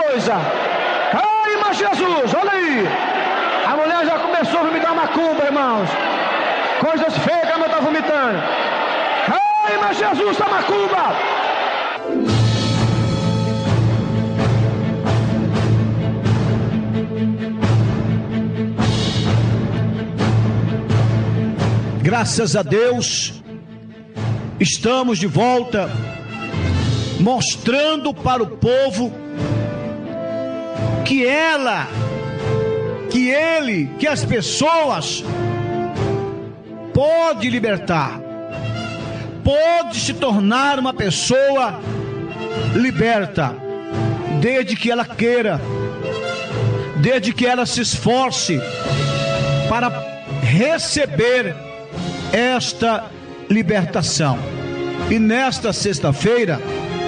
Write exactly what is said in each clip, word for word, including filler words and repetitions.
coisa. Ai, Jesus, olha aí. A mulher já começou a vomitar macumba, irmãos. Coisas feias que a mulher está vomitando. Ai, mas Jesus, está macumba. Graças a Deus, estamos de volta, mostrando para o povo que ela, que ele, que as pessoas pode libertar, pode se tornar uma pessoa liberta, desde que ela queira, desde que ela se esforce para receber esta libertação. E nesta sexta-feira,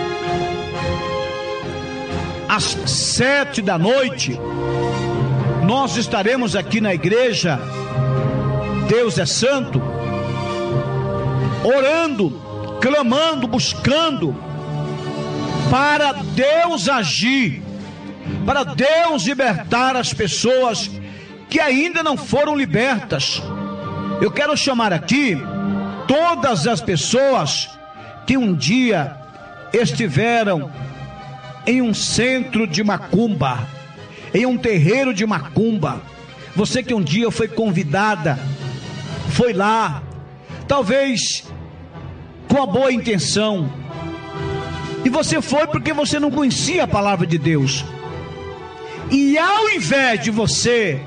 às sete da noite, nós estaremos aqui na igreja Deus é Santo, orando, clamando, buscando para Deus agir, para Deus libertar as pessoas que ainda não foram libertas. Eu quero chamar aqui todas as pessoas que um dia estiveram em um centro de macumba, em um terreiro de macumba. Você que um dia foi convidada, foi lá, talvez com a boa intenção, e você foi porque você não conhecia a palavra de Deus, e ao invés de você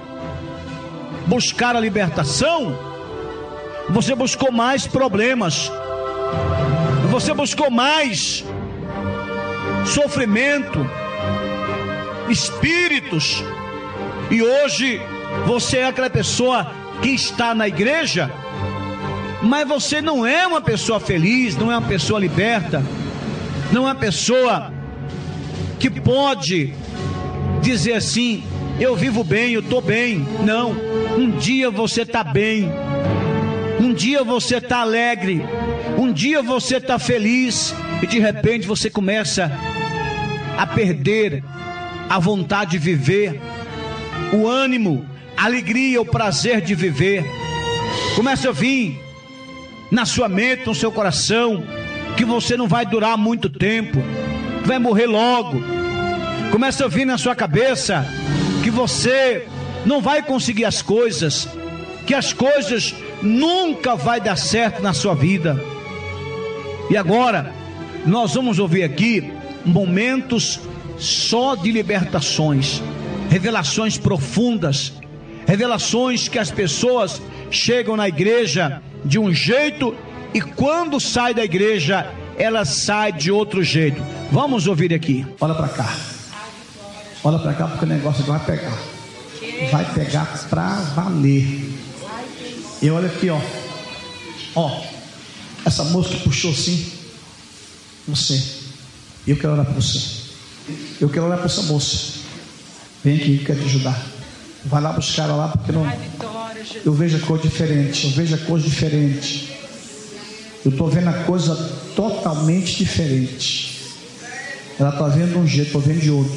buscar a libertação, você buscou mais problemas, você buscou mais sofrimento, espíritos, e hoje você é aquela pessoa que está na igreja, mas você não é uma pessoa feliz, não é uma pessoa liberta, não é uma pessoa que pode dizer assim: eu vivo bem, eu estou bem. Não, um dia você está bem, um dia você está alegre, um dia você está feliz, e de repente você começa a perder a vontade de viver, o ânimo, a alegria, o prazer de viver. Começa a vir na sua mente, no seu coração, que você não vai durar muito tempo, que vai morrer logo. Começa a vir na sua cabeça que você não vai conseguir as coisas, que as coisas nunca vai dar certo na sua vida. E agora nós vamos ouvir aqui momentos só de libertações, revelações profundas, revelações que as pessoas chegam na igreja de um jeito e quando sai da igreja ela sai de outro jeito. Vamos ouvir aqui. Olha para cá, olha para cá, porque o negócio vai pegar, vai pegar pra valer. E olha aqui, ó, ó, essa moça que puxou assim, você, eu quero orar para você, eu quero orar para essa moça. Vem aqui, eu quero te ajudar. Vai lá buscar ela lá, porque não, eu vejo a cor diferente, eu vejo a cor diferente, eu estou vendo a coisa totalmente diferente. Ela está vendo de um jeito, estou vendo de outro.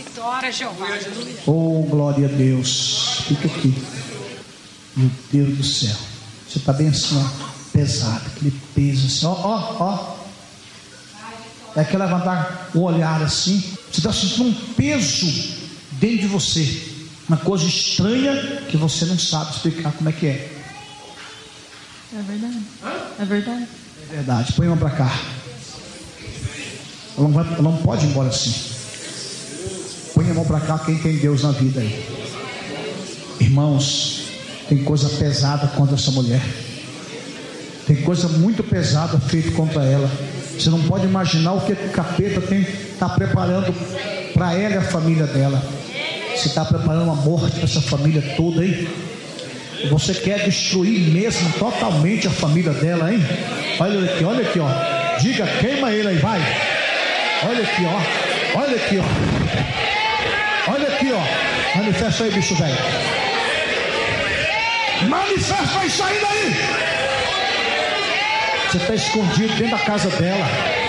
Oh, glória a Deus. Fica aqui. Meu Deus do céu, você está bem assim, ó, pesado, aquele peso assim, ó, ó, ó. É que levantar o olhar assim, você está sentindo um peso dentro de você, uma coisa estranha que você não sabe explicar como é que é. É verdade. É verdade. É verdade. Põe uma para cá. Ela não, vai, ela não pode ir embora assim. Põe a mão para cá, quem tem Deus na vida aí. Irmãos, tem coisa pesada contra essa mulher. Tem coisa muito pesada feita contra ela. Você não pode imaginar o que o capeta está preparando para ela e a família dela. Você está preparando a morte para essa família toda, hein? Você quer destruir mesmo totalmente a família dela, hein? Olha aqui, olha aqui, ó. Diga, queima ele aí, vai. Olha aqui, ó. Olha aqui, ó. Olha aqui, ó. Manifesta aí, bicho velho. Manifesta isso aí daí. Você está escondido dentro da casa dela.